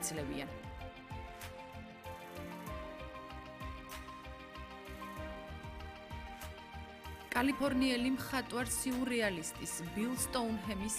იძლევიან. კალიფორნიელი მხატვარ სიურრეალისტის ბილ სტოუნჰემის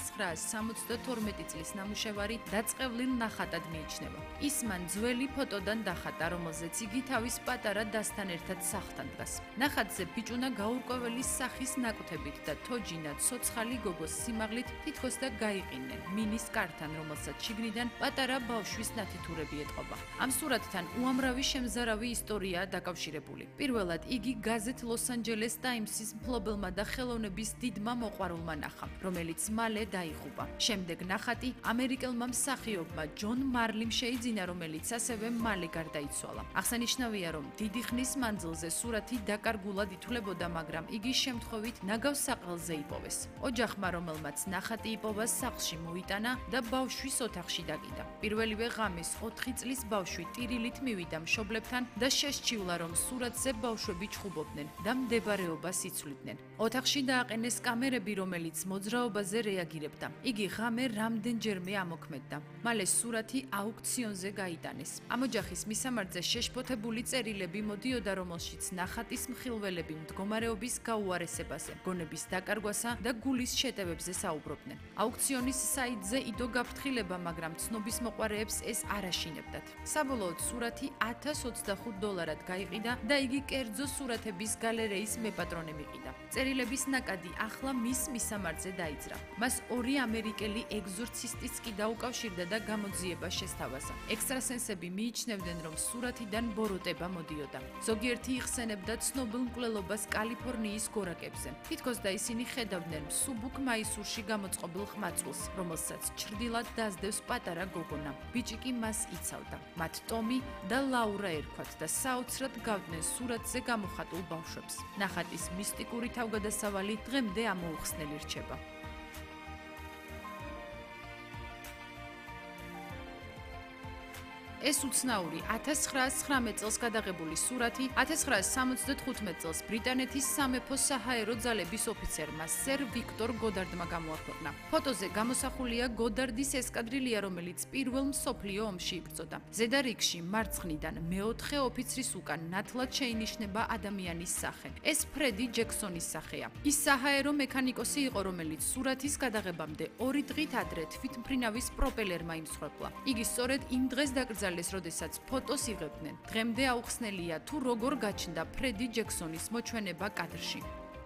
1972 წლის ნამუშევარი დაწყევლილ ნახატად მიიჩნევა. ის მან ძველი ფოტოდან დახატა, რომელზეც იგი თავის პატარა დასთან ერთად სახლთან დგას. ნახატზე ბიჭუნა გაურკვეველი სახის ნაკვთებით და თოჯინა ცოცხალი გოგოს სიმაღლით თითქოს და გაიყინენ მინის კართან, რომელსაც შიგნიდან პატარა ბავშვის ნათითურები ეტყობა. ამ სურათთან უამრავი შემზარავი ისტორიაა დაკავშირებული. პირველად იგი გაზეთ ლოს-ანჯელეს ტაიმსის მფლობელმა და ხელოვნების დიდმა მოყვარულმა ნახა, რომელიც მალე დაიღუპა. შემდეგ ნახატი ამერიკელმა მსახიობმა ჯონ მარლიმ შეიძინა, რომელიც ასევე მალე გარდაიცვალა. აღსანიშნავია, რომ დიდი ხნის მანძილზე სურათი დაკარგულად ითვლებოდა, მაგრამ იგი შემთხვევით ნაგავს საყელზე იპოვეს. ოჯახმა, რომელმაც ნახატი იპოვა, სახლში მოიტანა და ბავშვის ოთახში დაკიდა. პირველივე ღამეს 4 წლის ბავშვი ტირილით მივიდა მშობლებთან და შესჩივლა, რომ სურათზე ბავშვები ჩხუბობდნენ და მდებარეობას იცვლიდნენ. ოთახში დააყენეს კამერები, რომელიც მოძრაობაზე რეაგირებდა. იგი ღამე რამდენჯერმე ამოქმედდა. მალე სურათი აუქციონზე გაიტანეს. ამ ოჯახის მისამართზე შეშფოთებული წერილები მოდიოდა, რომელშიც ნახატის მხილველები მდგომარეობის გაუარესებაზე, გონების დაკარგვასა და გულის შეტევებზე საუბრობდნენ. აუქციონის საიტზე იდო გაფრთხილება, მაგრამ ცნობის მოყვარეებს ეს არ აშინებდათ. საბოლოოდ სურათი $1025 გაიყიდა და იგი კერძო სურათების გალერეის მეპატრონე მიყიდა. წერილების ნაკადი ახლა მის მისამართზე დაიძრა. მას 2 ამერიკელი ეგზორცისტიც კი დაუკავშირდა და გამოძიება შესთავაზა. ექსტრასენსები მიიჩნევდნენ, რომ სურათიდან ბოროტება მოდიოდა. ზოგიერთი იხსენებდა ცნობილ მკვლელობას კალიფორნიის გორაკებზე. თითქოს და ისინი ხედავდნენ მსუბუქ მაისურში გამოწყობილ ხმაწულს, რომელსაც ჩრდილად დასდევს პატარა გოგონა. ბიჭი კი მას იცავდა. მათ ტომი და ლაურა ერქვათ და საოცრად გავდნენ სურათზე გამოხატულ ბავშვებს. ნახატის მისტიკური თავგადასავალი დღემდე ამოუხსნელი რჩება. ეს უცნაური 1919 წელს გადაღებული სურათი 1975 წელს ბრიტანეთის სამეფო საჰაერო ძალების ოფიცერმა სერ ვიქტორ გოდარდმა გამოაქვეყნა. ფოტოზე გამოსახულია გოდარდის ესკადრილია, რომელიც პირველ მსოფლიო ომში იბრძოდა. ზედა რიგში მარცხნიდან მეოთხე ოფიცრის უკან ნათლად შეინიშნება ადამიანის სახე. ეს ფრედი ჯექსონის სახეა. ის საჰაერო მექანიკოსი იყო, რომელიც სურათის გადაღებამდე 2 დღით ადრე თვითმფრინავის პროპელერმა იმსხვერპლა. იგი სწორედ იმ დღეს დაკრძალეს, როდესაც ფოტოს იღებდნენ. დღემდე აუხსნელია თუ როგორ გაჩნდა ფრედი ჯექსონის მოჩვენება კადრში.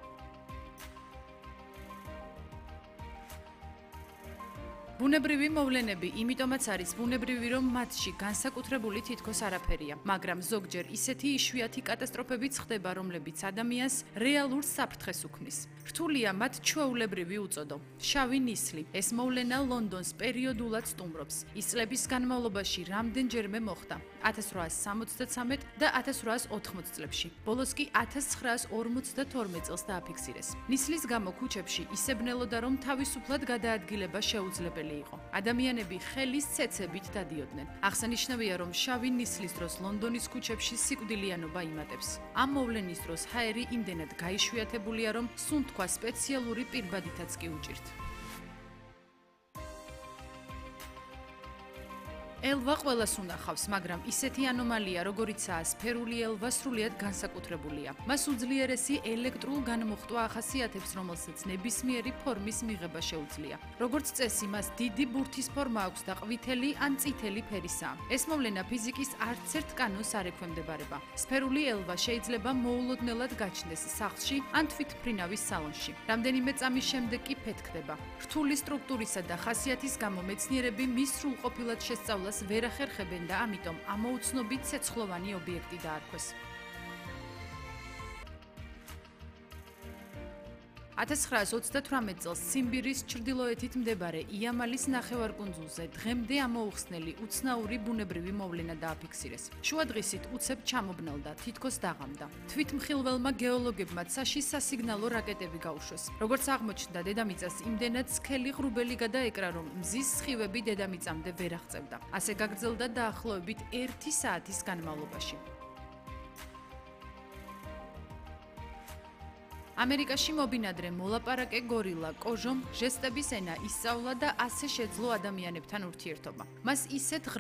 ბუნებრივი მოვლენები იმიტომაც არის ბუნებრივი, რომ მათში განსაკუთრებული თითქოს არაფერია, მაგრამ ზოგჯერ ისეთი იშვიათი კატასტროფებიც ხდება, რომლებიც ადამიანს რეალურ საფრთხეს უქმნის. რთულია მათ ჩვეულებრივი უწოდო. შავი ნისლი. ეს მოვლენა ლონდონს პერიოდულად სტუმრობს. ის წლების განმავლობაში რამდენჯერმე მოხდა. 1873 და 1880 წლებში. ბოლოს კი 1952 წელს დააფიქსირეს. ნისლის გამო ქუჩებში ისებნელოდა, რომ თავისუფლად გადაადგილება შეუძლებელი იყო. ადამიანები ხელის ცეცებით დადიოდნენ. აღსანიშნავია, რომ შავი ნისლის დროს ლონდონის ქუჩებში სიკვდილიანობა იმატებს. ამ მოვლენის დროს ჰაერი იმდენად გაიშვიათებულია, რომ სუნთქვა სპეციალური პირბადითაც კი უჭირთ. ელვა ყველას უნახავს, მაგრამ ისეთი ანომალია, როგორიცაა სფერული ელვა, სრულიად განსაკუთრებულია. მას უძლიერესი ელექტრულ განმოხტვა ახასიათებს, რომელსაც ნებისმიერი ფორმის მიღება შეუძლია. როგორც წესი, მას დიდი ბურთის ფორმა აქვს და ყვითელი ან წითელი ფერისაა. ეს მოვლენა ფიზიკის არც ერთ კანონს არ ექვემდებარება. სფერული ელვა შეიძლება მოულოდნელად გაჩნდეს სახლში ან თვითმფრინავის სალონში. რამდენიმე წამის შემდეგ კი ფეთქდება. რთული სტრუქტურისა და ხასიათის გამო მეცნიერები მის სრულყოფილად შესწავლას ვერ ახერხებენ და ამიტომ ამოუცნობით ცეცხლოვანი ობიექტი დაარქვეს. 1938 წელს ციმბირის ჩრდილოეთით მდებარე იამალის ნახევარკუნძულზე დღემდე ამოუხსნელი უცნაური ბუნებრივი მოვლენა დააფიქსირეს. შუადღისით უცებ ჩამობნელდა, თითქოს დაღამდა. თვითმხილველმა გეოლოგებმა ცაში სასიგნალო რაკეტები გაუშვეს. როგორც აღმოჩნდა, დედამიწას იმდენად სქელი ღრუბელი გადაეკრა, რომ მზის სხივები დედამიწამდე ვერ აღწევდა. ასე გაგრძელდა დაახლოებით 1 საათის განმავლობაში. ამერიკაში მობინადრე მოლაპარაკე გორილა კოჟომ ჟესტების ენა ისწავლა და ასე შეძლო ადამიანებთან ურთიერთობა. მას ისეთ